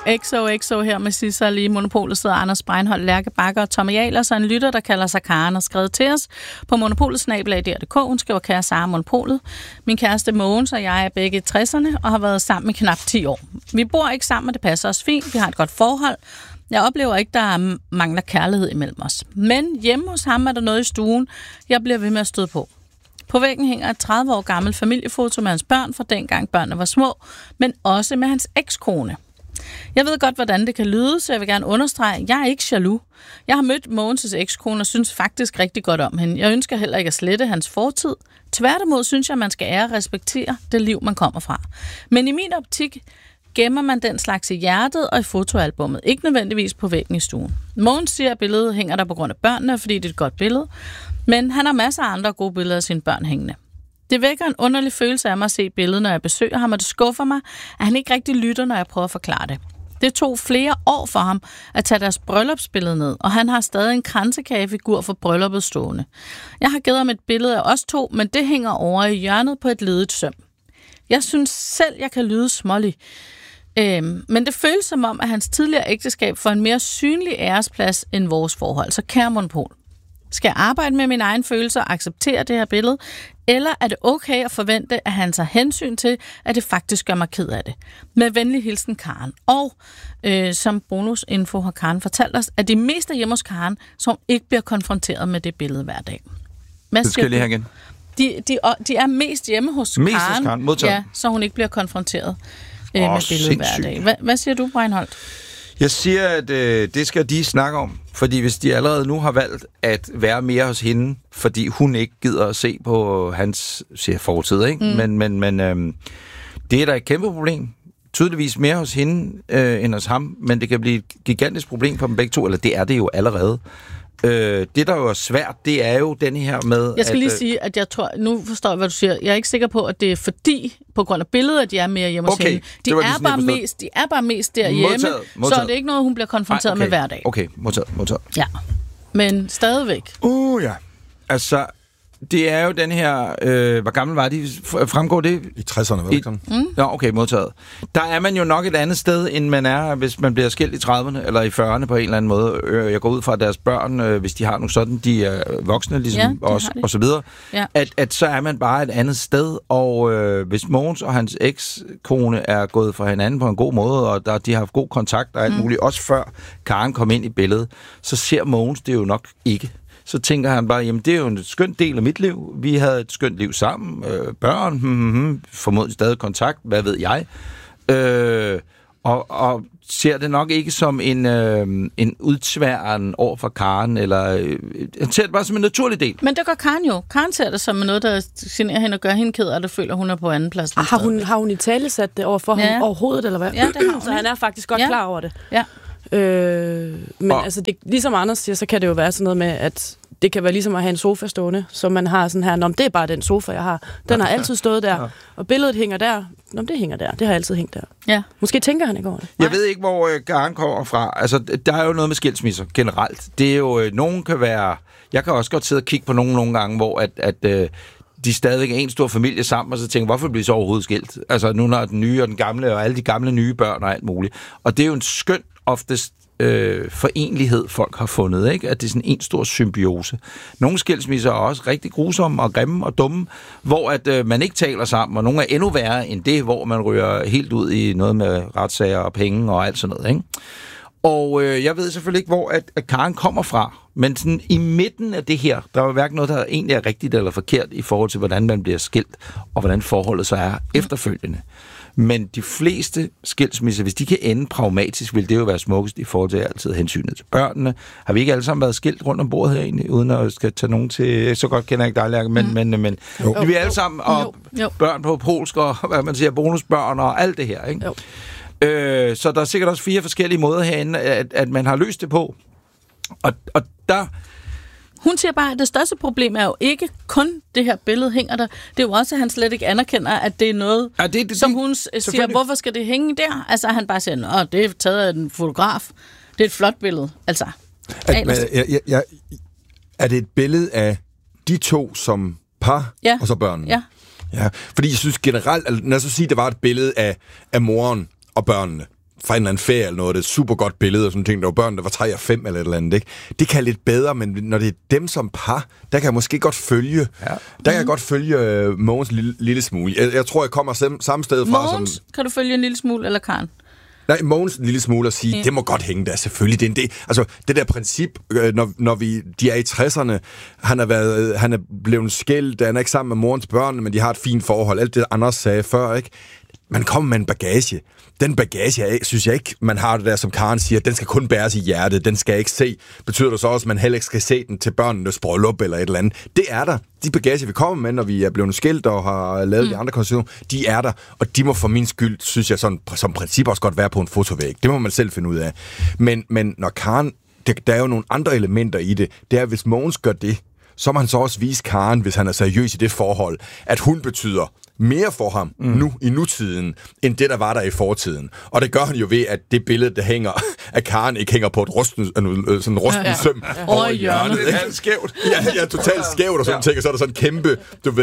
XOXO her med Sissel lige Monopolet sidder Anders Breinholt, Lærke Bakker og Tommy Ahlers, og en lytter, der kalder sig Karen, og skrevet til os på monopolet@dr.dk. Hun skriver, kære Sara Monopolet. Min kæreste Mogens og jeg er begge i 60'erne og har været sammen i knap 10 år. Vi bor ikke sammen, og det passer os fint. Vi har et godt forhold. Jeg oplever ikke, der mangler kærlighed imellem os. Men hjemme hos ham er der noget i stuen, jeg bliver ved med at støde på. På væggen hænger et 30 år gammelt familiefoto med hans børn fra dengang børnene var små, men også med hans ekskone. Jeg ved godt, hvordan det kan lyde, så jeg vil gerne understrege, at jeg er ikke jaloux. Jeg har mødt Mogens' ekskone og synes faktisk rigtig godt om hende. Jeg ønsker heller ikke at slette hans fortid. Tværtimod synes jeg, at man skal ære og respektere det liv, man kommer fra. Men i min optik gemmer man den slags i hjertet og i fotoalbummet, ikke nødvendigvis på væggen i stuen. Mogens siger, at billedet hænger der på grund af børnene, fordi det er et godt billede, men han har masser af andre gode billeder af sine børn hængende. Det vækker en underlig følelse af mig at se billedet, når jeg besøger ham, og det skuffer mig, at han ikke rigtig lytter, når jeg prøver at forklare det. Det tog flere år for ham at tage deres bryllupsbillede ned, og han har stadig en kransekagefigur for brylluppet stående. Jeg har givet ham et billede af os to, men det hænger over i hjørnet på et ledigt søm. Jeg synes selv, jeg kan lyde smålig. Men det føles som om, at hans tidligere ægteskab får en mere synlig æresplads end vores forhold. Så kære Monopol, skal jeg arbejde med mine egne følelser og acceptere det her billede? Eller er det okay at forvente, at han tager hensyn til, at det faktisk gør mig ked af det? Med venlig hilsen, Karen. Og som bonusinfo har Karen fortalt os, at det mest er hjemme hos Karen, som ikke bliver konfronteret med det billede hver dag. Det skal jeg lige have igen. De er mest hjemme hos Karen, ja, så hun ikke bliver konfronteret med billedet hver dag. Hvad siger du, Breinholt? Jeg siger, at det skal de snakke om. Fordi hvis de allerede nu har valgt at være mere hos hende, fordi hun ikke gider at se på hans fortid, ikke? Men det er da et kæmpe problem. Tydeligvis mere hos hende end hos ham, men det kan blive et gigantisk problem for dem begge to, eller det er det jo allerede. Det, der jo er svært, det er jo den her med... Jeg skal lige sige, at jeg tror... Nu forstår jeg, hvad du siger. Jeg er ikke sikker på, at det er fordi, på grund af billedet, at de er mere hjemme hos hende. De er bare mest derhjemme, modtaget. Så er det ikke noget, hun bliver konfronteret med hver dag. Okay, modtaget. Ja, men stadigvæk. Ja. Altså, det er jo den her... hvor gammel var de? Fremgår det? I 60'erne, var det ikke sådan? Ja, okay, modtaget. Der er man jo nok et andet sted, end man er, hvis man bliver skilt i 30'erne, eller i 40'erne på en eller anden måde. Jeg går ud fra deres børn, hvis de har nogle sådan, de er voksne, ligesom os, og så videre. Ja. At så er man bare et andet sted, og hvis Mogens og hans ekskone er gået fra hinanden på en god måde, og de har haft god kontakt og alt muligt, også før Karen kom ind i billedet, så ser Mogens det jo nok ikke. Så tænker han bare, jamen det er jo en skøn del af mit liv. Vi havde et skønt liv sammen. Børn, formodentlig stadig kontakt, hvad ved jeg. Og ser det nok ikke som en udsværen over for Karen, eller han ser det bare som en naturlig del. Men det gør Karen jo. Karen ser det som noget, der generer hende og gør hende ked af det, føler hun er på anden plads. Har hun i tale sat det over for ham overhovedet, eller hvad? Ja, det har hun. Så han er faktisk godt klar over det. Ja. Men altså, ligesom Anders siger, så kan det jo være sådan noget med, at det kan være ligesom at have en sofa stående, så man har sådan her, det er bare den sofa, jeg har. Den har altid stået der, og billedet hænger der. Det hænger der. Det har altid hængt der. Ja. Måske tænker han ikke over det. Jeg ved ikke, hvor Karen kommer fra. Altså, der er jo noget med skilsmisser generelt. Det er jo, nogen kan være... Jeg kan også godt sidde og kigge på nogle gange, hvor de stadigvæk er en stor familie sammen, og så tænker, hvorfor bliver de så overhovedet skilt? Altså, nu når den nye og den gamle, og alle de gamle nye børn og alt muligt. Og det er jo en skøn, oftest forenlighed, folk har fundet, ikke? At det er sådan en stor symbiose. Nogle skilsmisser er også rigtig grusomme og grimme og dumme, hvor at man ikke taler sammen, og nogle er endnu værre end det, hvor man ryger helt ud i noget med retssager og penge og alt sådan noget, ikke? Og jeg ved selvfølgelig ikke, hvor at Karen kommer fra, men sådan i midten af det her, der er jo hverken noget, der egentlig er rigtigt eller forkert i forhold til, hvordan man bliver skilt, og hvordan forholdet så er efterfølgende. Men de fleste skilsmisser, hvis de kan ende pragmatisk, vil det jo være smukkest i forhold til altid hensynet til børnene. Har vi ikke alle sammen været skilt rundt om bordet herinde, uden at skal tage nogen til... Så godt kender jeg ikke dig, Lærke, men vi er alle sammen, og børn på polsk, og hvad man siger, bonusbørn og alt det her, ikke? Jo. Så der er sikkert også 4 forskellige måder herinde, at man har løst det på. Og der... Hun siger bare, at det største problem er jo ikke kun det her billede hænger der. Det er jo også, at han slet ikke anerkender, at det er noget, som hun siger, hvorfor skal det hænge der? Altså, han bare siger, det er taget af en fotograf. Det er et flot billede. Altså, er det et billede af de to som par, og så børnene? Ja. Fordi jeg synes generelt, når jeg så siger, at det var et billede af moren og børnene, fra en eller anden ferie eller noget, det er et super godt billede, og sådan ting, der var børn, der var 3 og 5 eller et eller andet, ikke? Det kan lidt bedre, men når det er dem som par, der kan jeg måske godt følge, Mogens lille smule. Jeg tror, jeg kommer samme sted fra. Mogens, kan du følge en lille smule, eller Karen? Nej, Mogens en lille smule at sige, det må godt hænge der, selvfølgelig. Det der princip, når de er i 60'erne, han er blevet skilt, han er ikke sammen med morens børn, men de har et fint forhold, alt det Anders sagde før, ikke? Man kommer med en bagage. Den bagage, synes jeg ikke, man har det der, som Karen siger, den skal kun bæres i hjertet, den skal ikke se. Betyder det så også, at man heller ikke skal se den til børnenes bryllup eller et eller andet? Det er der. De bagage, vi kommer med, når vi er blevet skilt og har lavet de andre konstitutioner, de er der, og de må for min skyld, synes jeg, sådan, som princip også godt være på en fotovæg. Det må man selv finde ud af. Men når Karen, der er jo nogle andre elementer i det, det er, hvis Mogens gør det, så må han så også vise Karen, hvis han er seriøs i det forhold, at hun betyder mere for ham nu i nutiden, end det, der var der i fortiden. Og det gør han jo ved, at det billede, der hænger af Karen, ikke hænger på et rusten søm over hjørnet. Det er skævt. Ja, totalt skævt og sådan ting. Og så er der sådan en kæmpe,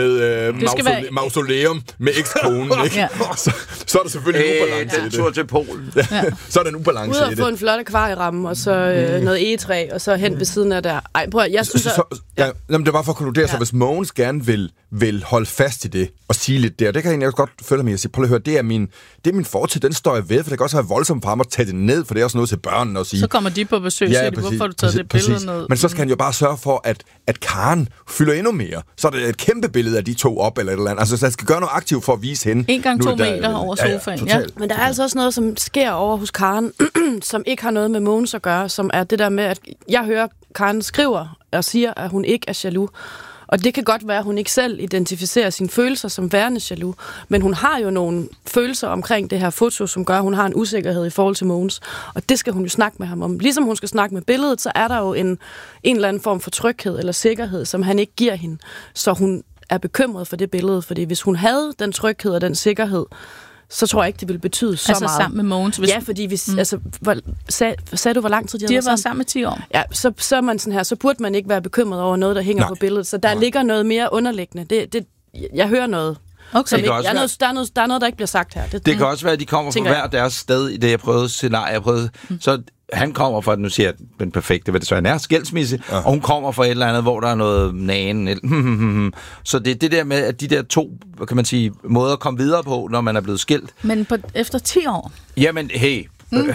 mausoleum med ekskonen, ikke? Ja. Så er der selvfølgelig en ubalance i det. Tur til Polen. Ja. Så er der en ubalance i det. Ud at få en flot akvarieramme, og så noget egetræ, og så hen ved siden af der. Ej, prøv, jeg synes... Jamen, det var for at konkludere, så hvis Mogens gerne vil holde fast i det, og sige lidt der, det kan jeg egentlig også godt følge mig at sige, prøv at høre, det er min fortid, den står jeg ved, for det kan også være voldsomt for ham at tage det ned, for det er også noget til børnene at sige. Så kommer de på besøg, siger de, hvorfor har du taget det billede ned? Men så skal han jo bare sørge for, at Karen fylder endnu mere. Så er det et kæmpe billede af de to op, eller et eller andet. Altså, så han skal gøre noget aktivt for at vise hende. 1 gange 2 meter over sofaen, ja. Men der er altså også noget, som sker over hos Karen, som ikke har noget med Mogens at gøre, som er det der med, at jeg hører, Karen skriver og siger, at hun ikke er jaloux. Og det kan godt være, at hun ikke selv identificerer sine følelser som værende jaloux, men hun har jo nogle følelser omkring det her foto, som gør, at hun har en usikkerhed i forhold til Mogens. Og det skal hun jo snakke med ham om. Ligesom hun skal snakke med billedet, så er der jo en eller anden form for tryghed eller sikkerhed, som han ikke giver hende. Så hun er bekymret for det billede, fordi hvis hun havde den tryghed og den sikkerhed, så tror jeg ikke, det ville betyde så meget. Altså sammen med Mogens? Ja, fordi hvis, sagde du, hvor lang tid de har været sammen med 10 år? Ja, så er man sådan her, så burde man ikke være bekymret over noget, der hænger på billedet. Så der ligger noget mere underliggende. Jeg hører noget. Okay. Ikke, der er noget, der ikke bliver sagt her. Det kan også være, at de kommer fra hver deres sted i det, jeg prøvede scenarie. Så han kommer fra, nu siger jeg den perfekte, hvad det så er skilsmisse, og hun kommer fra et eller andet, hvor der er noget nagen. Så det er det der med, at de der 2, kan man sige, måder at komme videre på, når man er blevet skilt. Men efter 10 år? Jamen, hey.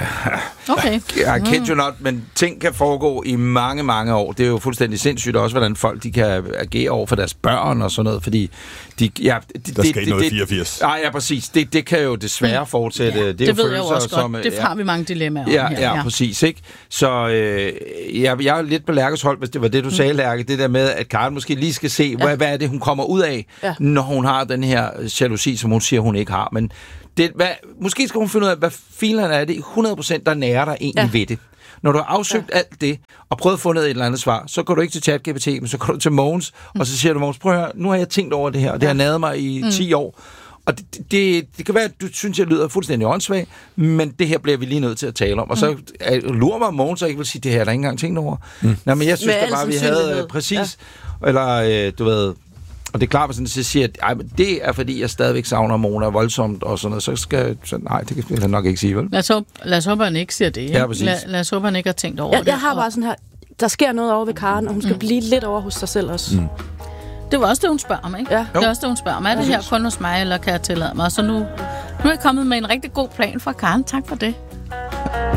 Okay. I kid you not, men ting kan foregå i mange, mange år. Det er jo fuldstændig sindssygt også, hvordan folk de kan agere over for deres børn og sådan noget, fordi der skal ikke noget 84. Nej, ja, præcis. Det kan jo desværre fortsætte. Ja, det ved jeg jo også godt. Det har vi mange dilemmaer om her. Ja, præcis, ikke? Så jeg er lidt på Lærkes hold, hvis det var det, du sagde, Lærke. Det der med, at Karen måske lige skal se, hvad er det, hun kommer ud af, når hun har den her jalousi, som hun siger, hun ikke har. Men måske skal hun finde ud af, hvad filen er det 100%, der nærer dig egentlig ved det. Når du har afsøgt alt det, og prøvet at få ned et eller andet svar, så går du ikke til ChatGPT, men så går du til Mogens, og så siger du, Mogens, prøv at høre, nu har jeg tænkt over det her, og det har naget mig i 10 år. Og det kan være, at du synes, jeg lyder fuldstændig åndssvag, men det her bliver vi lige nødt til at tale om. Og så lurer mig, Mogens, så ikke vil sige, det her er der ikke engang tænkt over. Nej, men jeg synes da bare, vi havde præcis, eller du ved... Og det er klart, at så siger, at det er, fordi jeg stadigvæk savner Mona voldsomt, og sådan noget, nej, det kan jeg nok ikke sige, vel? Lad os håbe, han ikke siger det. Ja, præcis. Lad os håbe, han ikke har tænkt over det. Jeg har bare sådan her, der sker noget over ved Karen, og hun skal blive lidt over hos sig selv også. Det var også det, hun spørger om, ikke? Ja. Det er også det, hun spørger om. Er det her kun hos mig, eller kan jeg tillade mig? Så nu er jeg kommet med en rigtig god plan fra Karen. Tak for det.